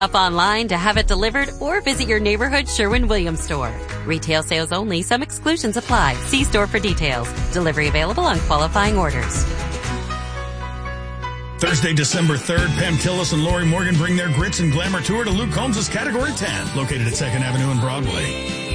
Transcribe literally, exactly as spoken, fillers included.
Up online to have it delivered or visit your neighborhood Sherwin-Williams store. Retail sales only. Some exclusions apply. See store for details. Delivery available on qualifying orders. Thursday, December third, Pam Tillis and Lori Morgan bring their Grits and Glamour tour to Luke Combs' Category ten, located at second Avenue and Broadway.